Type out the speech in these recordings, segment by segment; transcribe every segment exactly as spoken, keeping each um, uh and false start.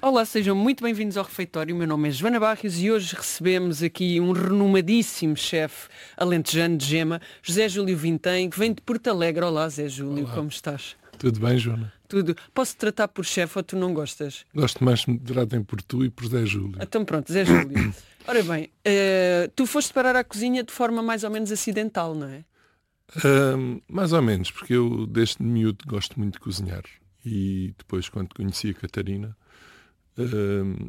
Olá, sejam muito bem-vindos ao Refeitório. O meu nome é Joana Barrios e hoje recebemos aqui um renomadíssimo chefe alentejano de Gema, José Júlio Vintém, que vem de Porto Alegre. Olá, Zé Júlio, Olá. Como estás? Tudo bem, Joana? Tudo. Posso-te tratar por chefe ou tu não gostas? Gosto mais que me tratem por tu e por Zé Júlio. Então pronto, Zé Júlio. Ora bem, uh, tu foste parar à cozinha de forma mais ou menos acidental, não é? Uh, mais ou menos, porque eu desde miúdo gosto muito de cozinhar. E depois, quando conheci a Catarina, uh,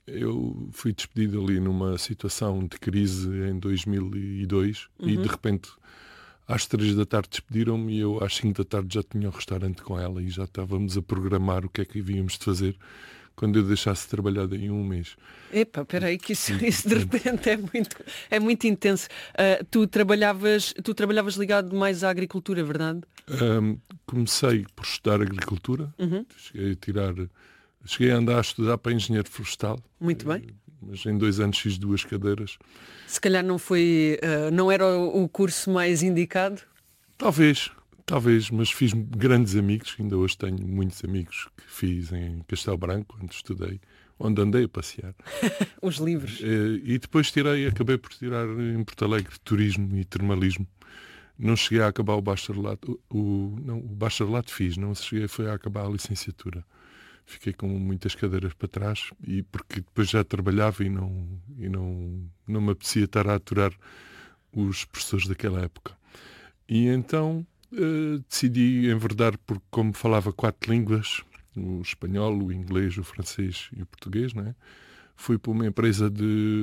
eu fui despedido ali numa situação de crise em dois mil e dois uhum. e de repente às três da tarde despediram-me e eu às cinco da tarde já tinha um restaurante com ela e já estávamos a programar o que é que havíamos de fazer quando eu deixasse de trabalhar daí um mês. Epá, peraí, que isso, isso de repente é muito, é muito intenso. Uh, tu, trabalhavas, tu trabalhavas ligado mais à agricultura, verdade? Um, comecei por estudar agricultura, uhum. cheguei a tirar, cheguei a andar a estudar para engenheiro florestal. Muito bem. Mas em dois anos fiz duas cadeiras. Se calhar não foi, uh, não era o, o curso mais indicado? Talvez, talvez, mas fiz grandes amigos, ainda hoje tenho muitos amigos que fiz em Castelo Branco, onde estudei, onde andei a passear. Os livros. E depois tirei, acabei por tirar em Porto Alegre turismo e termalismo. Não cheguei a acabar o bacharelato, o, o, não, o bacharelato fiz, não cheguei foi a acabar a licenciatura. Fiquei com muitas cadeiras para trás, e porque depois já trabalhava e não, e não, não me apetecia estar a aturar os professores daquela época. E então uh, decidi enverdar, porque como falava quatro línguas, o espanhol, o inglês, o francês e o português, não é? Fui para uma empresa de,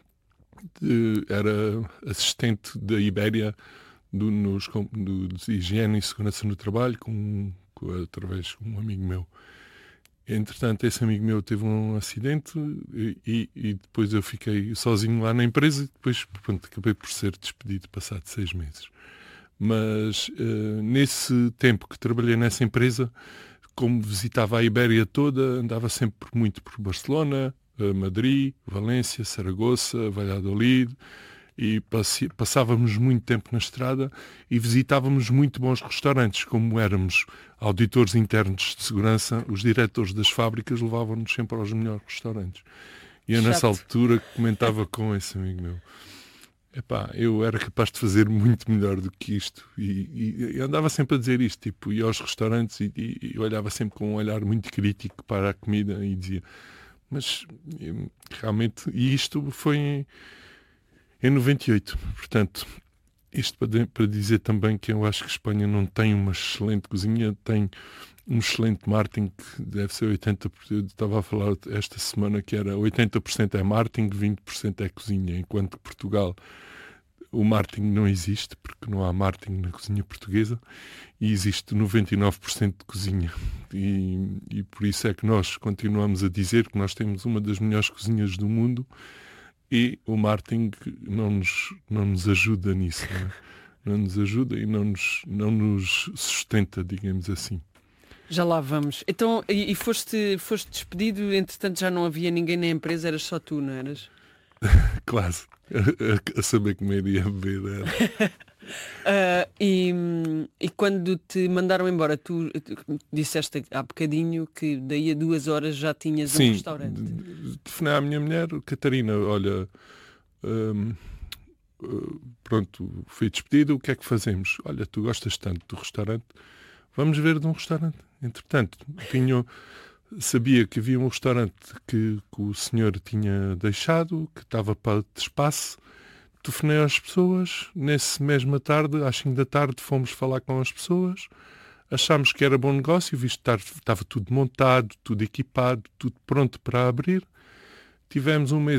de... era assistente da Ibéria do, nos, do, de higiene e segurança no trabalho, com, com, através de um amigo meu. Entretanto, esse amigo meu teve um acidente e, e, e depois eu fiquei sozinho lá na empresa e depois, pronto, acabei por ser despedido passado seis meses. Mas uh, nesse tempo que trabalhei nessa empresa, como visitava a Ibéria toda, andava sempre muito por Barcelona, Madrid, Valência, Saragoça, Valladolid, e passe, passávamos muito tempo na estrada e visitávamos muito bons restaurantes. Como éramos auditores internos de segurança, os diretores das fábricas levavam-nos sempre aos melhores restaurantes. E eu, Chato. Nessa altura, comentava com esse amigo meu: epá, eu era capaz de fazer muito melhor do que isto. E, e, e andava sempre a dizer isto, tipo, ia aos restaurantes e, e, e olhava sempre com um olhar muito crítico para a comida e dizia, mas realmente, e isto foi em, em noventa e oito, portanto, isto para, para dizer também que eu acho que a Espanha não tem uma excelente cozinha, tem um excelente marketing, que deve ser oitenta por cento, eu estava a falar esta semana que era oitenta por cento é marketing, vinte por cento é cozinha, enquanto que Portugal o marketing não existe, porque não há marketing na cozinha portuguesa, e existe noventa e nove por cento de cozinha. E, e por isso é que nós continuamos a dizer que nós temos uma das melhores cozinhas do mundo e o marketing não nos, não nos ajuda nisso. Não é? Não nos ajuda e não nos, não nos sustenta, digamos assim. Já lá vamos. Então, e, e foste, foste despedido, entretanto já não havia ninguém na empresa, eras só tu, não eras? Quase. A, a saber como iria beber. uh, e, e quando te mandaram embora, tu, tu disseste há bocadinho que daí a duas horas já tinhas Sim, um restaurante. Telefonei à minha mulher, Catarina, olha, hum, pronto, fui despedido, o que é que fazemos? Olha, tu gostas tanto do restaurante, vamos ver de um restaurante. Entretanto, tinha... sabia que havia um restaurante que, que o senhor tinha deixado, que estava para de espaço. Telefonei às pessoas. Nessa mesma tarde, às cinco da tarde, fomos falar com as pessoas. Achámos que era bom negócio, visto que estava tudo montado, tudo equipado, tudo pronto para abrir. Tivemos um mês